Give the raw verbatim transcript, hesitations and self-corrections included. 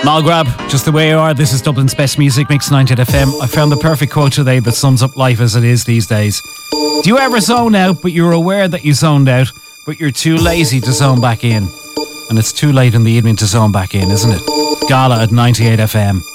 Malgrab, just the way you are. This is Dublin's best music mix, ninety-eight F M. I found the perfect quote today that sums up life as it is these days. Do you ever zone out, but you're aware that you zoned out, but you're too lazy to zone back in? And it's too late in the evening to zone back in, isn't it? Gala at ninety-eight F M.